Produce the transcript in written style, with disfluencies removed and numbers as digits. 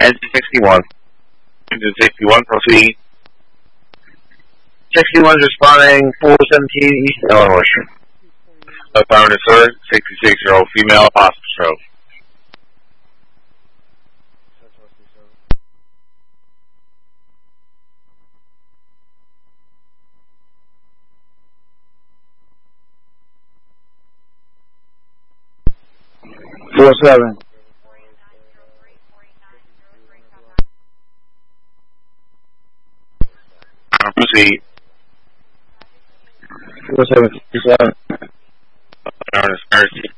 Engine 61. Engine 61, proceed. 61 is responding 417 East Illinois Street. Affirmative, sir. 66-year-old female, possible stroke. Four seven. Proceed. 4757. Affirmative, sir.